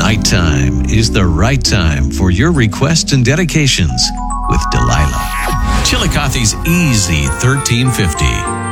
Nighttime is the right time for your requests and dedications with Delilah. Chillicothe's Easy 1350.